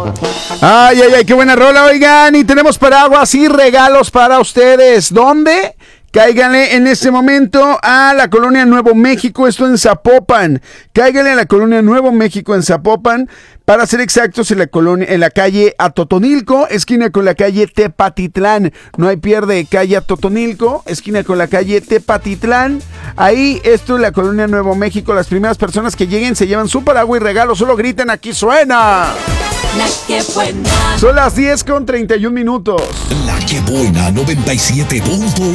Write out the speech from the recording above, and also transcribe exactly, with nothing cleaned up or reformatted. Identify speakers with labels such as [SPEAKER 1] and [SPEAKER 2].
[SPEAKER 1] Ay, ay, ay, qué buena rola, oigan. Y tenemos paraguas y regalos para ustedes. ¿Dónde? Cáiganle en este momento a la colonia Nuevo México, esto en Zapopan. Cáiganle a la colonia Nuevo México en Zapopan, para ser exactos, en la colonia, en la calle Atotonilco, esquina con la calle Tepatitlán. No hay pierde, calle Atotonilco, esquina con la calle Tepatitlán. Ahí, esto es la colonia Nuevo México. Las primeras personas que lleguen se llevan su paraguas y regalo. Solo griten, aquí suena.
[SPEAKER 2] La que buena.
[SPEAKER 1] Son las diez con treinta y un minutos.
[SPEAKER 3] La que buena noventa y siete punto